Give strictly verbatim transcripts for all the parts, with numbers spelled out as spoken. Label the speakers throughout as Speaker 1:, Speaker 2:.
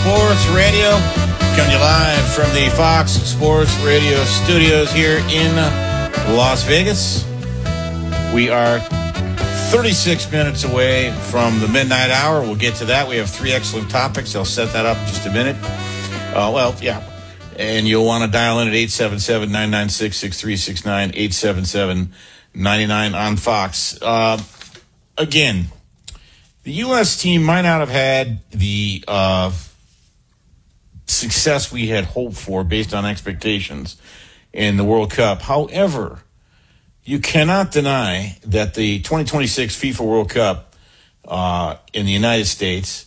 Speaker 1: Sports Radio. Coming to you live from the Fox Sports Radio studios here in Las Vegas. We are thirty-six minutes away from the midnight hour. We'll get to that. We have three excellent topics. I'll set that up in just a minute. Uh, well, yeah. And you'll want to dial in at eight seven seven, nine nine six, six three six nine, eight seven seven, nine nine on Fox. Uh, again, the U S team might not have had the uh, success we had hoped for based on expectations in the World Cup. However, you cannot deny that the twenty twenty-six FIFA World Cup uh, in the United States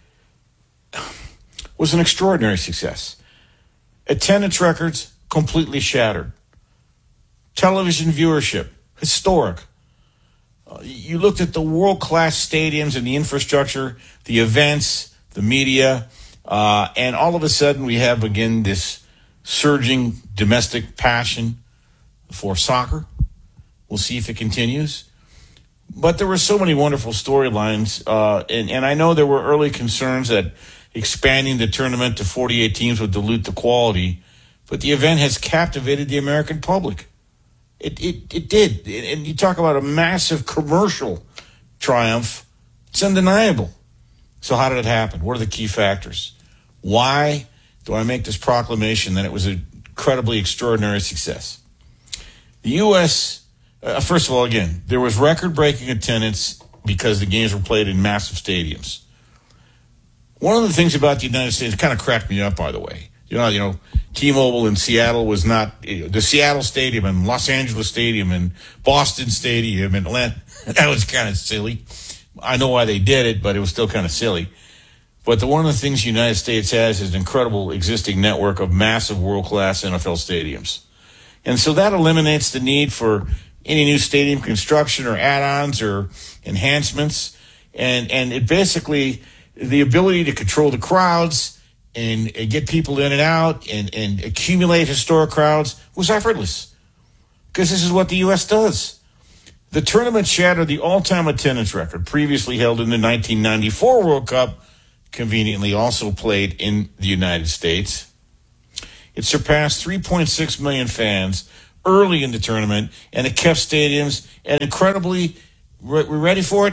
Speaker 1: was an extraordinary success. Attendance records completely shattered. Television viewership, historic. Uh, you looked at the world-class stadiums and the infrastructure, the events, the media, uh, and all of a sudden we have, again, this surging domestic passion for soccer. We'll see if it continues. But there were so many wonderful storylines, uh, and, and I know there were early concerns that expanding the tournament to forty-eight teams would dilute the quality, but the event has captivated the American public. It it, it did. And you talk about a massive commercial triumph. It's undeniable. So how did it happen? What are the key factors? Why do I make this proclamation that it was an incredibly extraordinary success? The U S, uh, first of all, again, there was record-breaking attendance because the games were played in massive stadiums. One of the things about the United States, it kind of cracked me up, by the way. You know, you know, T-Mobile in Seattle was not the Seattle Stadium and Los Angeles Stadium and Boston Stadium and Atlanta. That was kind of silly. I know why they did it, but it was still kind of silly. But the, one of the things the United States has is an incredible existing network of massive world-class N F L stadiums. And so that eliminates the need for any new stadium construction or add-ons or enhancements. And, and it basically, the ability to control the crowds and, and get people in and out and, and accumulate historic crowds was effortless. Because this is what the U S does. The tournament shattered the all-time attendance record previously held in the nineteen ninety-four World Cup, conveniently also played in the United States. It surpassed three point six million fans early in the tournament, and it kept stadiums, and incredibly, we're ready for it?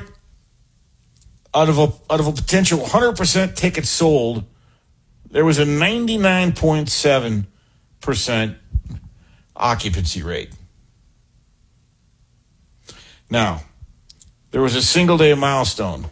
Speaker 1: Out of a, out of a potential one hundred percent tickets sold, there was a ninety-nine point seven percent occupancy rate. Now, there was a single-day milestone.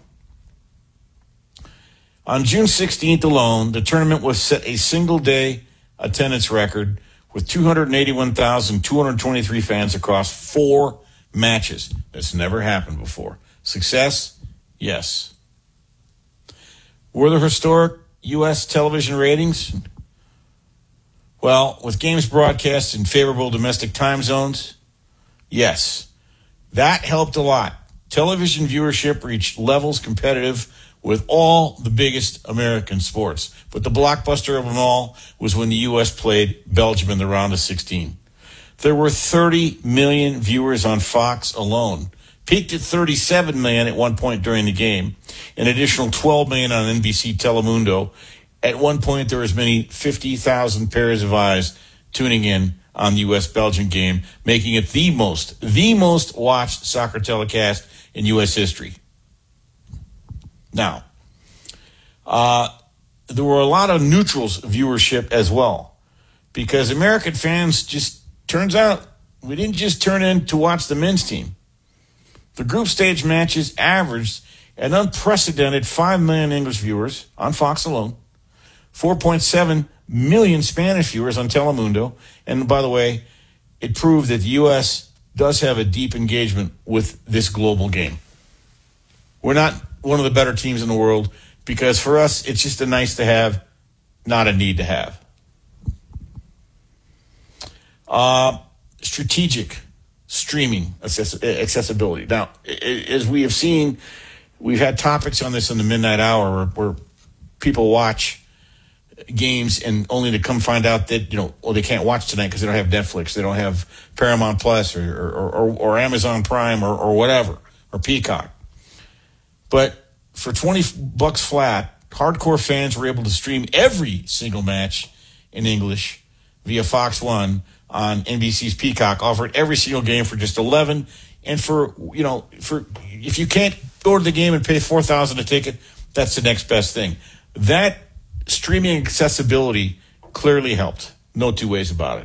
Speaker 1: On June sixteenth alone, the tournament was set a single-day attendance record with two hundred eighty-one thousand two hundred twenty-three fans across four matches. That's never happened before. Success? Yes. Were there historic U S television ratings? Well, with games broadcast in favorable domestic time zones, yes. That helped a lot. Television viewership reached levels competitive with all the biggest American sports. But the blockbuster of them all was when the U S played Belgium in the round of sixteen. There were thirty million viewers on Fox alone. Peaked at thirty-seven million at one point during the game. An additional twelve million on N B C Telemundo. At one point, there were as many fifty thousand pairs of eyes tuning in on the U S-Belgium game, making it the most, the most watched soccer telecast in U S history. Now, uh, there were a lot of neutrals viewership as well, because American fans just, turns out, we didn't just turn in to watch the men's team. The group stage matches averaged an unprecedented five million English viewers on Fox alone, four point seven million Spanish viewers on Telemundo, and by the way, it proved that the U S does have a deep engagement with this global game. We're not one of the better teams in the world because for us, it's just a nice to have, not a need to have. Uh, strategic streaming access- accessibility. Now, as we have seen, we've had topics on this in the midnight hour where, where people watch games and only to come find out that, you know, well, they can't watch tonight because they don't have Netflix, they don't have Paramount Plus or or, or, or Amazon Prime or, or whatever, or Peacock. But for twenty bucks flat, hardcore fans were able to stream every single match in English via Fox One on N B C's Peacock, offered every single game for just eleven. And for, you know, for if you can't go to the game and pay four thousand dollars a ticket, that's the next best thing. That streaming accessibility clearly helped. No two ways about it.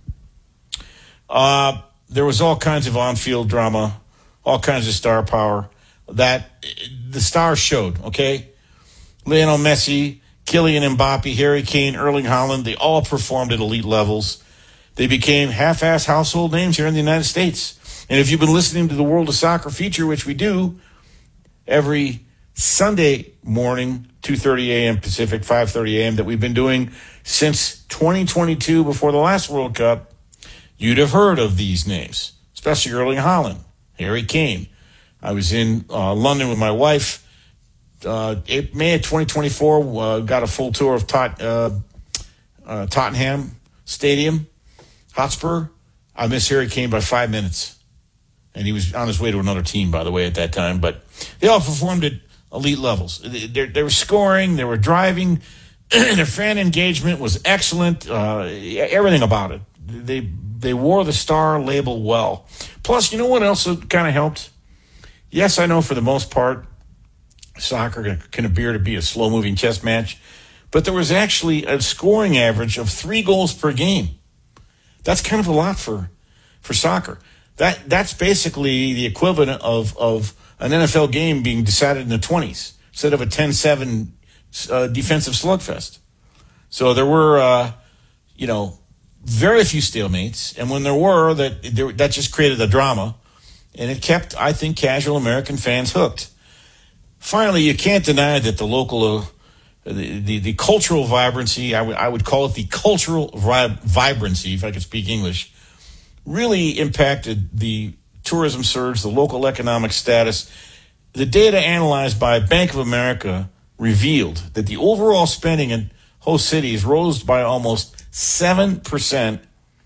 Speaker 1: Uh, there was all kinds of on-field drama, all kinds of star power. That the stars showed, okay? Lionel Messi, Kylian Mbappe, Harry Kane, Erling Haaland, they all performed at elite levels. They became half-ass household names here in the United States. And if you've been listening to the World of Soccer feature, which we do every Sunday morning, two thirty a.m. Pacific, five thirty a.m., that we've been doing since twenty twenty-two before the last World Cup, you'd have heard of these names, especially Erling Haaland, Harry Kane. I was in uh, London with my wife. Uh, May of twenty twenty-four, uh, got a full tour of Tot, uh, uh, Tottenham Stadium, Hotspur. I missed Harry Kane by five minutes. And he was on his way to another team, by the way, at that time. But they all performed at elite levels. They, they were scoring, they were driving. Their fan engagement was excellent. Uh, everything about it. They they wore the star label well. Plus, you know what else kind of helped? Yes, I know for the most part, soccer can appear to be a slow-moving chess match, but there was actually a scoring average of three goals per game. That's kind of a lot for for soccer. That that's basically the equivalent of, of an N F L game being decided in the twenties instead of a ten seven uh, defensive slugfest. So there were, uh, you know, very few stalemates, and when there were, that there, that just created a drama, and it kept, I think, casual American fans hooked. Finally, you can't deny that the local, uh, the, the the cultural vibrancy, I would I would call it the cultural vi- vibrancy, if I could speak English, really impacted the tourism surge, the local economic status. The data analyzed by Bank of America revealed that the overall spending in host cities rose by almost seven percent,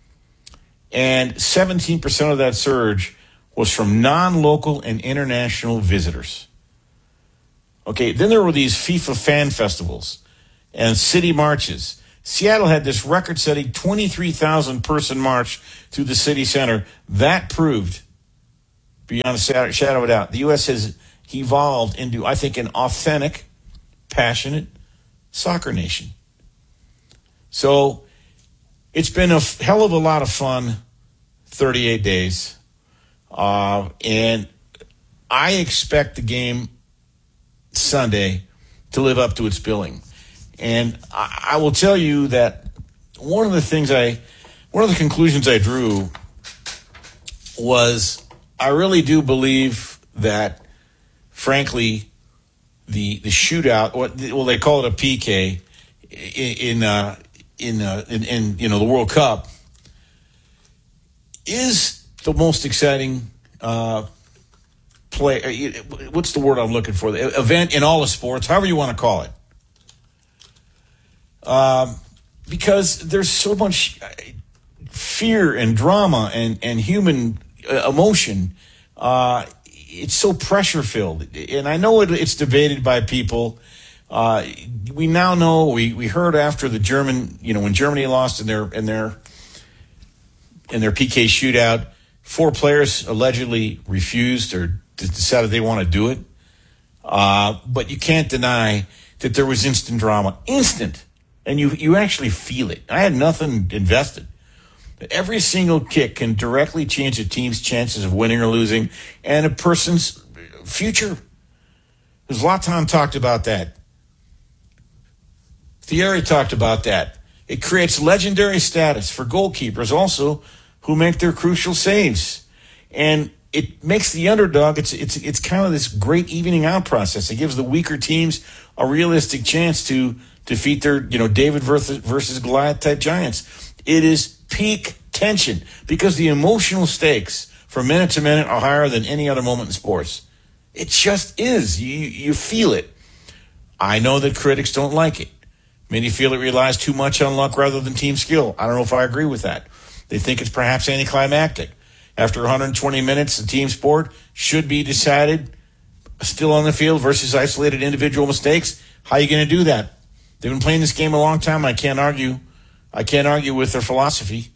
Speaker 1: and seventeen percent of that surge was from non-local and international visitors. Okay, then there were these FIFA fan festivals and city marches. Seattle had this record-setting twenty-three thousand person march through the city center. That proved, beyond a shadow of a doubt, the U S has evolved into, I think, an authentic, passionate soccer nation. So it's been a hell of a lot of fun, thirty-eight days. Uh, and I expect the game Sunday to live up to its billing. And I, I will tell you that one of the things I, one of the conclusions I drew was I really do believe that, frankly, the the shootout, well, they call it a P K in uh, in, uh, in in you know the World Cup, is the most exciting uh, play. What's the word I'm looking for? The event in all of sports, however you want to call it. Um, because there's so much fear and drama and, and human uh, emotion. Uh, it's so pressure filled. And I know it, it's debated by people. Uh, we now know, we, we heard after the German, you know, when Germany lost in their, in their, in their P K shootout, four players allegedly refused or decided they want to do it. Uh, but you can't deny that there was instant drama. Instant. And you you actually feel it. I had nothing invested. Every single kick can directly change a team's chances of winning or losing and a person's future. Zlatan talked about that. Thierry talked about that. It creates legendary status for goalkeepers also who make their crucial saves. And it makes the underdog, it's it's it's kind of this great evening out process. It gives the weaker teams a realistic chance to defeat their, you know, David versus, versus Goliath type giants. It is peak tension because the emotional stakes from minute to minute are higher than any other moment in sports. It just is. You you feel it. I know that critics don't like it. Many feel it relies too much on luck rather than team skill. I don't know if I agree with that. They think it's perhaps anticlimactic. After one hundred twenty minutes, the team sport should be decided still on the field versus isolated individual mistakes. How are you going to do that? They've been playing this game a long time. I can't argue. I can't argue with their philosophy.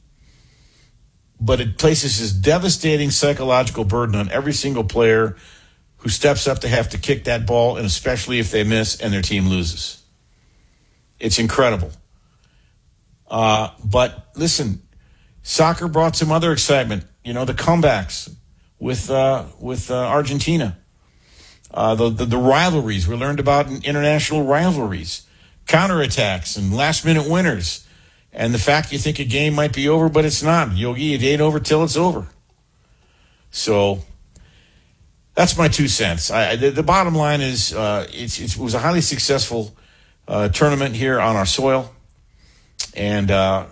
Speaker 1: But it places this devastating psychological burden on every single player who steps up to have to kick that ball, and especially if they miss and their team loses. It's incredible. Uh, but listen, soccer brought some other excitement. You know, the comebacks with uh, with uh, Argentina. Uh, the, the, the rivalries. We learned about international rivalries, counterattacks, and last-minute winners. And the fact you think a game might be over, but it's not. Yogi, it ain't over till it's over. So that's my two cents. I, the, the bottom line is uh, it's, it was a highly successful uh, tournament here on our soil. And uh,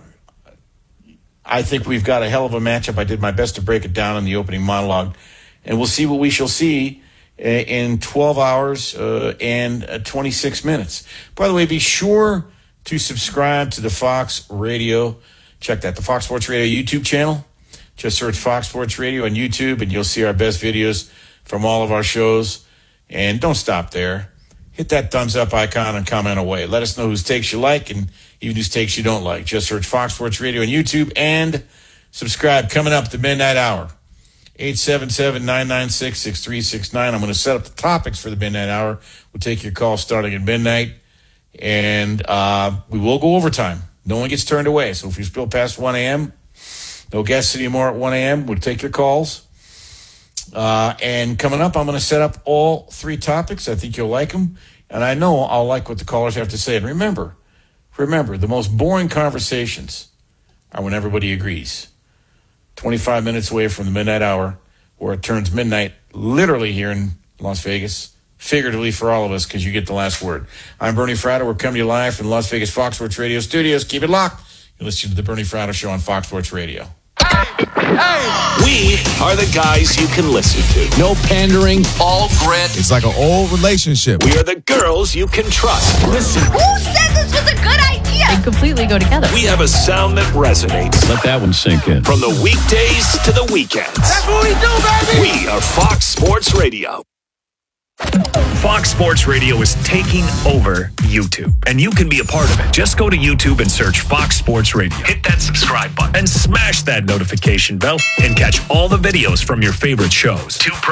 Speaker 1: I think we've got a hell of a matchup. I did my best to break it down in the opening monologue. And we'll see what we shall see in twelve hours uh, and uh, twenty-six minutes. By the way, be sure to subscribe to the Fox Radio. Check that, the Fox Sports Radio YouTube channel. Just search Fox Sports Radio on YouTube, and you'll see our best videos from all of our shows. And don't stop there. Hit that thumbs up icon and comment away. Let us know whose takes you like and even whose takes you don't like. Just search Fox Sports Radio on YouTube and subscribe. Coming up at the midnight hour, eight seven seven, nine nine six, six three six nine. I'm going to set up the topics for the midnight hour. We'll take your call starting at midnight. And uh, we will go overtime. No one gets turned away. So if you spill past one a.m., no guests anymore at one a.m., we'll take your calls. Uh, and coming up, I'm going to set up all three topics. I think you'll like them. And I know I'll like what the callers have to say. And remember, remember, the most boring conversations are when everybody agrees. twenty-five minutes away from the midnight hour, where it turns midnight literally here in Las Vegas. Figuratively for all of us, because you get the last word. I'm Bernie Fratto. We're coming to you live from the Las Vegas Fox Sports Radio studios. Keep it locked. You're listening to the Bernie Fratto Show on Fox Sports Radio.
Speaker 2: Hey, hey. We are the guys you can listen to. No pandering, all grit.
Speaker 3: It's like an old relationship.
Speaker 2: We are the girls you can trust. Listen.
Speaker 4: Who said this was a good idea?
Speaker 5: They completely go together.
Speaker 2: We have a sound that resonates.
Speaker 6: Let that one sink in.
Speaker 2: From the weekdays to the weekends.
Speaker 4: That's what we do, baby.
Speaker 2: We are Fox Sports Radio. Fox Sports Radio is taking over YouTube, and you can be a part of it. Just go to YouTube and search Fox Sports Radio. Hit that subscribe button and smash that notification bell and catch all the videos from your favorite shows. Two